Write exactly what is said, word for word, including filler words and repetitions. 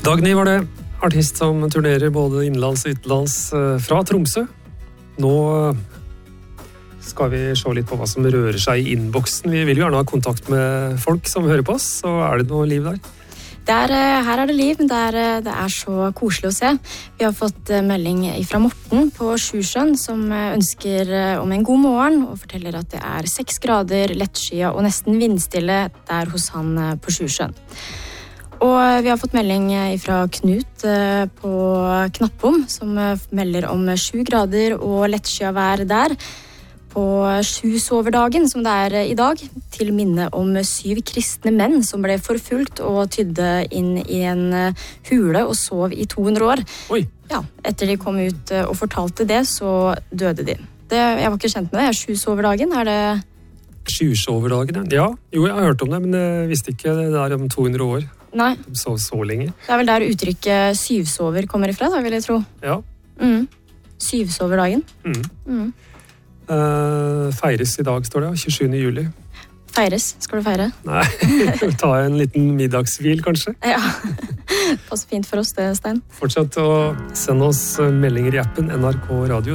Dagny var det, artist som turnerer både innenlands og utenlands fra Tromsø. Nå skal vi se litt på hva som rører seg i innboksen. Vi vil jo gjerne ha kontakt med folk som hører på oss, så er det noe liv der? Der, her er det liv, men det er, det er så koselig å se. Vi har fått melding fra Morten på Sjusjøen, som ønsker om en god morgen, og forteller at det er seks grader, lettskyet og nesten vindstille der hos han på Sjusjøen. Og vi har fått melding fra Knut på Knappom, som melder om sju grader og lettskyet vær der. På sjusoverdagen, som det er i dag, til minne om syv kristne menn som ble forfulgt og tydde inn i en hule og sov i to hundre år. Oi. Ja, etter de kom ut og fortalte det, så døde de. Det, jeg var ikke kjent med det. Sjusoverdagen, er det... Sjusoverdagen, ja. Jo, jeg har hørt om det, men jeg visste ikke det der om to hundre år. Nei. De sov så lenge. Det er vel der uttrykket syvsover kommer ifra, da vil jeg tro. Ja. Mm. Syvsoverdagen. Mm. Mm. Uh, feires i dag, står det, tjuesjuende juli. Feires? Skal du feire? Nei, ta en liten middagshvil, kanskje. Ja, passer fint for oss det, Stein. Fortsett å sende oss meldinger i appen N R K Radio.